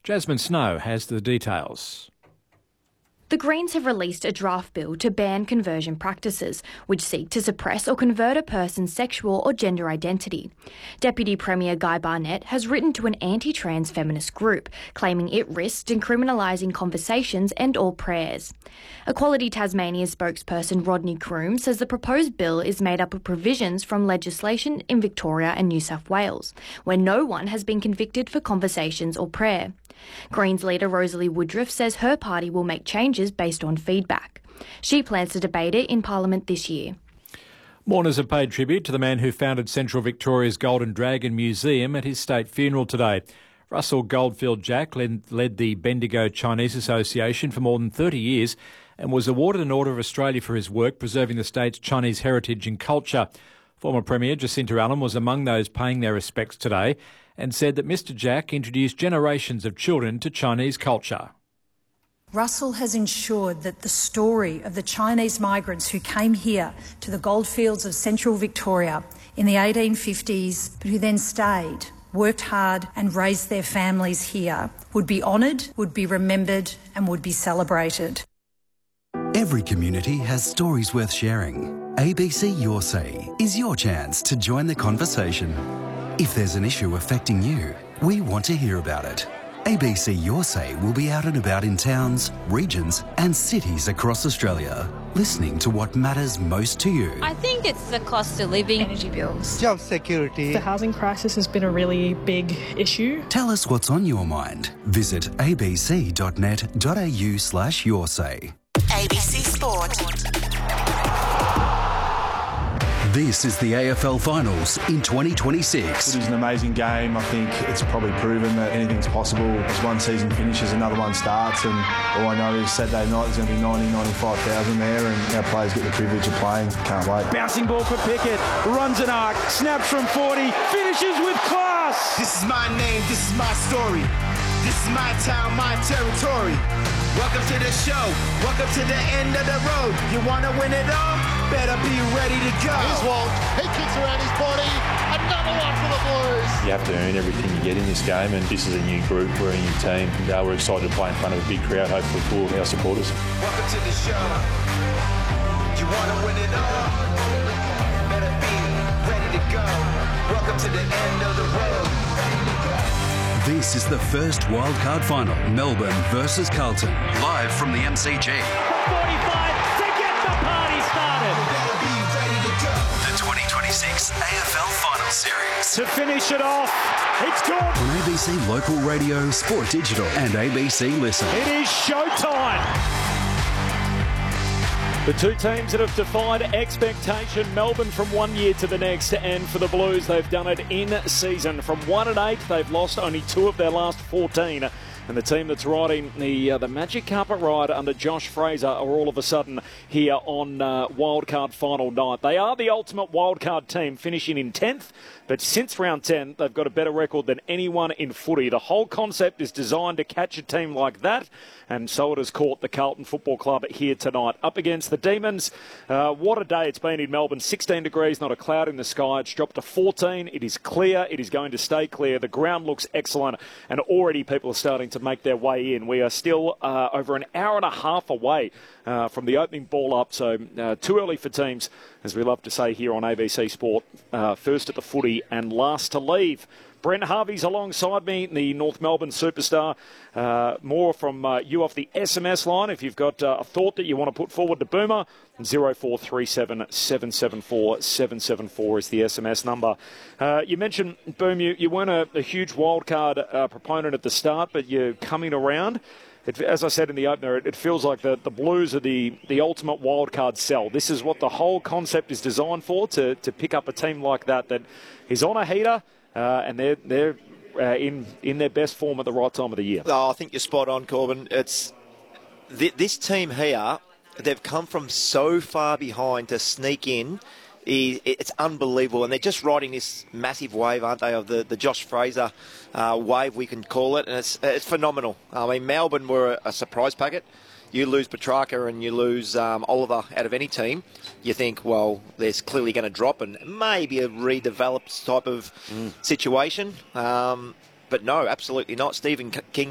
Jasmine Snow has the details. The Greens have released a draft bill to ban conversion practices, which seek to suppress or convert a person's sexual or gender identity. Deputy Premier Guy Barnett has written to an anti-trans feminist group, claiming it risks decriminalising conversations and or prayers. Equality Tasmania's spokesperson Rodney Croom says the proposed bill is made up of provisions from legislation in Victoria and New South Wales, where no one has been convicted for conversations or prayer. Greens leader Rosalie Woodruff says her party will make changes based on feedback. She plans to debate it in Parliament this year. Mourners have paid tribute to the man who founded Central Victoria's Golden Dragon Museum at his state funeral today. Russell Goldfield Jack led the Bendigo Chinese Association for more than 30 years and was awarded an Order of Australia for his work preserving the state's Chinese heritage and culture. Former Premier Jacinta Allen was among those paying their respects today and said that Mr Jack introduced generations of children to Chinese culture. Russell has ensured that the story of the Chinese migrants who came here to the goldfields of central Victoria in the 1850s, but who then stayed, worked hard and raised their families here, would be honoured, would be remembered and would be celebrated. Every community has stories worth sharing. ABC Your Say is your chance to join the conversation. If there's an issue affecting you, we want to hear about it. ABC Your Say will be out and about in towns, regions and cities across Australia, listening to what matters most to you. I think it's the cost of living, energy bills, job security. The housing crisis has been a really big issue. Tell us what's on your mind. Visit abc.net.au/yoursay. ABC Sport. This is the AFL Finals in 2026. It is an amazing game. I think it's probably proven that anything's possible. As one season finishes, another one starts, and all I know is Saturday night there's going to be 95,000 there, and our players get the privilege of playing. Can't wait. Bouncing ball for Pickett, runs an arc, snaps from 40, finishes with class. This is my name, this is my story. This is my town, my territory. Welcome to the show. Welcome to the end of the road. You want to win it all? Better be ready to go. Here's Walt. He kicks around his body. Another one for the Blues. You have to earn everything you get in this game, and this is a new group. We're a new team. We're excited to play in front of a big crowd, hopefully full of our supporters. Welcome to the show. You want to win it all? Better be ready to go. Welcome to the end of the road. This is the first wildcard final, Melbourne versus Carlton, live from the MCG. 45 to get the party started. The 2026 AFL Final Series. To finish it off, it's good. On ABC Local Radio, Sport Digital and ABC Listen. It is showtime. The two teams that have defied expectation, Melbourne from one year to the next, and for the Blues, they've done it in season. From 1-8, they've lost only 2 of their last 14. And the team that's riding the magic carpet ride under Josh Fraser are all of a sudden here on wildcard final night. They are the ultimate wildcard team, finishing in 10th. But since round 10, they've got a better record than anyone in footy. The whole concept is designed to catch a team like that, and so it has caught the Carlton Football Club here tonight. Up against the Demons. What a day it's been in Melbourne. 16 degrees, not a cloud in the sky. It's dropped to 14. It is clear. It is going to stay clear. The ground looks excellent, and already people are starting to make their way in. We are still over an hour and a half away from the opening ball up, so too early for teams, as we love to say here on ABC Sport. First at the footy and last to leave. Brent Harvey's alongside me, the North Melbourne superstar. More from you off the SMS line. If you've got a thought that you want to put forward to Boomer, 0437 774 774 is the SMS number. You mentioned, Boom, you weren't a huge wildcard proponent at the start, but you're coming around. As I said in the opener, it feels like the Blues are the ultimate wildcard sell. This is what the whole concept is designed for, to pick up a team like that is on a heater, and they're in their best form at the right time of the year. Oh, I think you're spot on, Corbin. It's this team here, they've come from so far behind to sneak in. It's unbelievable, and they're just riding this massive wave, aren't they, of the Josh Fraser wave, we can call it, and it's phenomenal. I mean, Melbourne were a surprise packet. You lose Petrarca and you lose Oliver out of any team, you think, well, they're clearly going to drop and maybe a redeveloped type of situation. But no, absolutely not. Stephen King